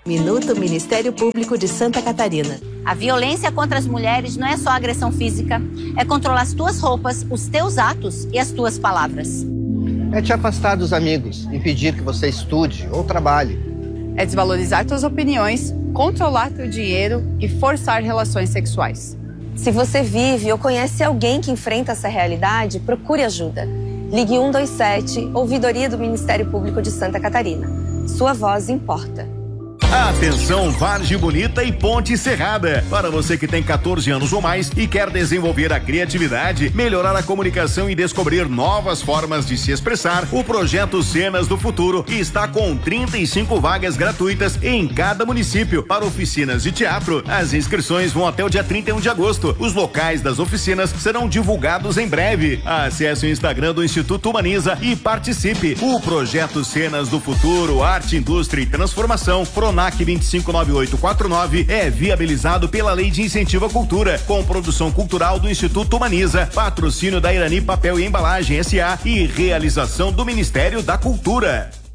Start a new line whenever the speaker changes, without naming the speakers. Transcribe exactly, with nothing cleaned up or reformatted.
Minuto Ministério Público de Santa Catarina.
A violência contra as mulheres não é só agressão física, é controlar as tuas roupas, os teus atos e as tuas palavras.
É te afastar dos amigos, impedir que você estude ou trabalhe.
É desvalorizar tuas opiniões, controlar teu dinheiro e forçar relações sexuais.
Se você vive ou conhece alguém que enfrenta essa realidade, procure ajuda. Ligue um dois sete, Ouvidoria do Ministério Público de Santa Catarina. Sua voz importa.
Atenção, Vargem Bonita e Ponte Serrada. Para você que tem quatorze anos ou mais e quer desenvolver a criatividade, melhorar a comunicação e descobrir novas formas de se expressar, o projeto Cenas do Futuro está com trinta e cinco vagas gratuitas em cada município para oficinas de teatro. As inscrições vão até o dia trinta e um de agosto. Os locais das oficinas serão divulgados em breve. Acesse o Instagram do Instituto Humaniza e participe. O projeto Cenas do Futuro, Arte, Indústria e Transformação, Pronac vinte e cinco nove oito quatro nove, é viabilizado pela Lei de Incentivo à Cultura, com produção cultural do Instituto Humaniza, patrocínio da Irani Papel e Embalagem S A e realização do Ministério da Cultura.